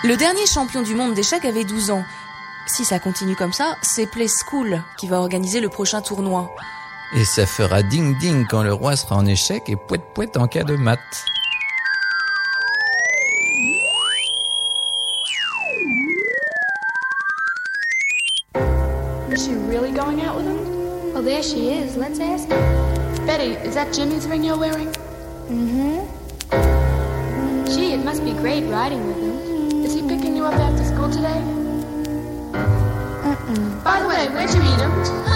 Le dernier champion du monde d'échecs avait 12 ans. Si ça continue comme ça, c'est Play School qui va organiser le prochain tournoi. Et ça fera ding-ding quand le roi sera en échec et pouet-pouet en cas de maths. Is she really going out with him? Oh, there she is. Let's ask her. Betty, is that Jimmy's ring you're wearing? Mm-hmm. Gee, it must be great riding with him. Is he picking you up after school today? By the way, where'd you meet him?